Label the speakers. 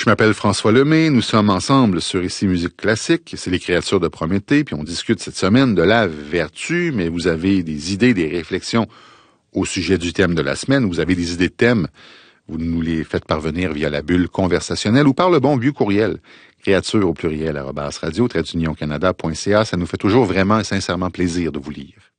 Speaker 1: Je m'appelle François Lemay, nous sommes ensemble sur Ici Musique Classique, c'est les créatures de Prométhée, puis on discute cette semaine de la vertu, mais vous avez des idées, des réflexions au sujet du thème de la semaine, vous avez des idées de thèmes, vous nous les faites parvenir via la bulle conversationnelle ou par le bon vieux courriel, créature au pluriel @radio-canada.ca, ça nous fait toujours vraiment et sincèrement plaisir de vous lire.